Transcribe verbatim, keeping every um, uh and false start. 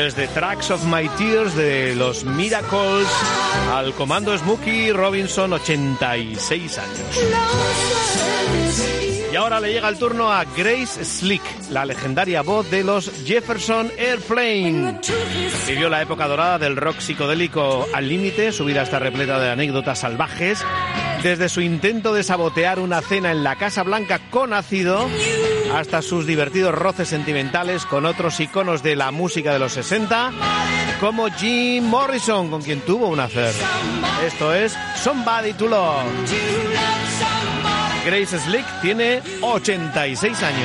Desde Tracks of My Tears de los Miracles al comando Smokey Robinson, ochenta y seis años. Y ahora le llega el turno a Grace Slick, la legendaria voz de los Jefferson Airplane. Vivió la época dorada del rock psicodélico al límite, su vida está repleta de anécdotas salvajes, desde su intento de sabotear una cena en la Casa Blanca con ácido hasta sus divertidos roces sentimentales con otros iconos de la música de los sesenta, como Jim Morrison, con quien tuvo un affair. Esto es Somebody to Love. Grace Slick tiene ochenta y seis años.